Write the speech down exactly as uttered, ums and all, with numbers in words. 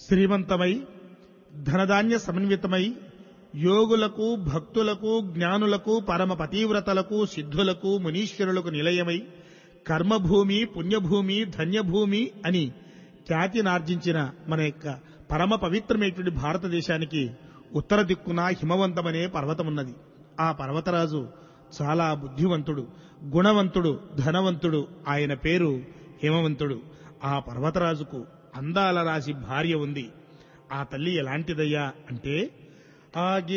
శ్రీమంతమై ధనధాన్య సమన్వితమై యోగులకు భక్తులకు జ్ఞానులకు పరమ పతివ్రతలకు సిద్ధులకు మునీశ్వరులకు నిలయమై కర్మభూమి పుణ్యభూమి ధన్యభూమి అని ఖ్యాతినార్జించిన మన యొక్క పరమ పవిత్రమైనటువంటి భారతదేశానికి ఉత్తర దిక్కున హిమవంతమనే పర్వతమున్నది. ఆ పర్వతరాజు చాలా బుద్ధివంతుడు, గుణవంతుడు, ధనవంతుడు. ఆయన పేరు హిమవంతుడు. ఆ పర్వతరాజుకు అందాల రాశి భార్య ఉంది. ఆ తల్లి ఎలాంటిదయ్యా అంటే ఆగి